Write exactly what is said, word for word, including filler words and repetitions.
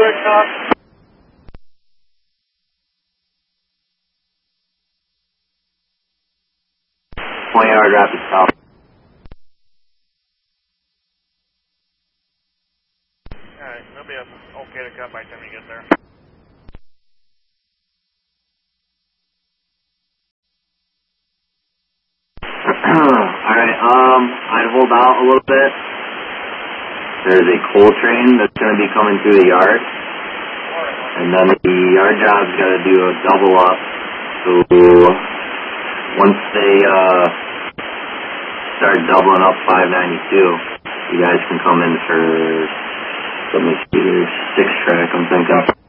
quick, Tom. twenty yard rapid stop. Alright, they'll be okay to cut by the time you get there. Alright, um, I'd hold out a little bit. There's a coal train that's going to be coming through the yard. And then the yard job's got to do a double up. So once they uh, start doubling up five ninety-two, you guys can come in for, let me see here, six track, I'm thinking.